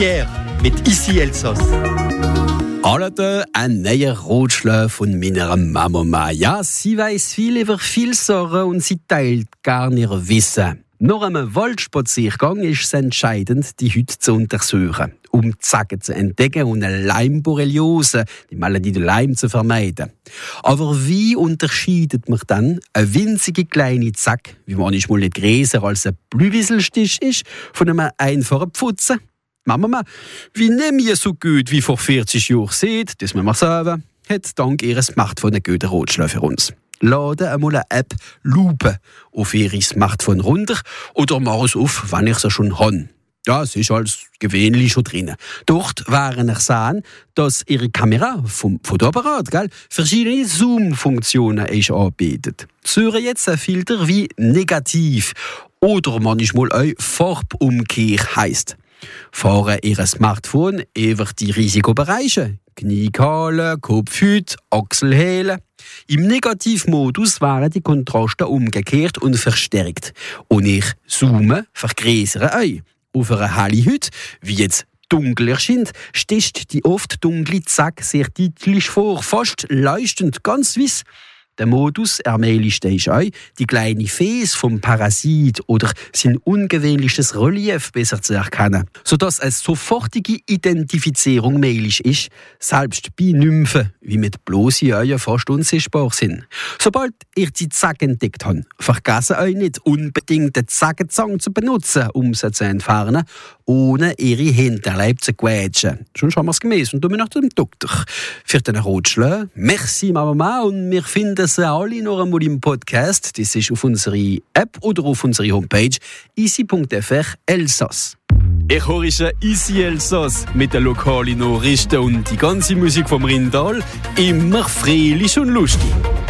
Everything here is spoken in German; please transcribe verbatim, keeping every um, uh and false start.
Pierre mit Ici Elsass. Hallo, ein neuer Ratschlag von meiner Mama. Ja, sie weiß viel über viele Sachen und sie teilt gerne ihr Wissen. Nach einem Waldspaziergang ist es entscheidend, die Haut zu untersuchen, um Zacken zu entdecken und eine Leimborreliose, die Maladie der Leim, zu vermeiden. Aber wie unterscheidet man dann eine winzige kleine Zacke, wie manchmal nicht größer als ein Blühwieselstich ist, von einem einfachen Pfutzen? Mama, wie nehme ich so gut wie vor vierzig Jahren seht, das müssen wir sagen, hat dank ihres Smartphone einen guten Ratschlag für uns. Lade einmal eine App Lupe auf ihr Smartphone runter oder mach es auf, wenn ich es schon habe. Ja, es ist als gewöhnlich schon drin. Dort werden ihr sehen, dass ihre Kamera vom Fotoapparat gell, verschiedene Zoom-Funktionen anbietet. Suche jetzt ein Filter wie Negativ oder manchmal auch Farbumkehr heisst. Fahren Ihr Smartphone über die Risikobereiche, Kniekale, Kopfhüte, Achselhöhle. Im Negativmodus werden die Kontraste umgekehrt und verstärkt. Und ich zoome, vergrößere euch. Auf einer hellen Haut, wie jetzt dunkel erscheint, sticht die oft dunkle Zacke sehr deutlich vor, fast leuchtend, ganz weiss. Der Modus ermöglicht euch die kleine Fäße vom Parasit oder sein ungewöhnliches Relief besser zu erkennen, sodass eine sofortige Identifizierung möglich ist, selbst bei Nymphen, wie mit bloßen Augen fast unsichtbar sind. Sobald ihr die Zacke entdeckt habt, vergesst euch nicht unbedingt den Zackenzange zu benutzen, um sie zu entfernen, ohne ihre Hinterleib zu quetschen. Sonst haben wir es gemäß und tun wir nach dem Doktor. Für den Ratschlag, merci Mama und wir finden sie alle noch einmal im Podcast. Das ist auf unserer App oder auf unserer Homepage easy punkt f r Elsass. Ich höre Ici Elsass mit den lokalen Nachrichten und die ganze Musik vom Rindal. Immer fröhlich und lustig.